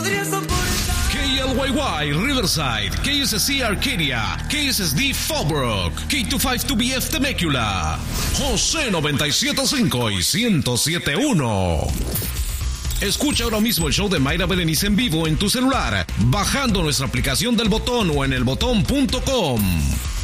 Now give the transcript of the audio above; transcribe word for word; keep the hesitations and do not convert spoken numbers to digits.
K L Y Y Riverside, K S S C Arcadia, K S S D Fallbrook, K veinticinco dos B F Temecula, José noventa y siete punto cinco y ciento siete punto uno. Escucha ahora mismo el show de Mayra Berenice en vivo en tu celular, bajando nuestra aplicación del Botón o en el botón punto com.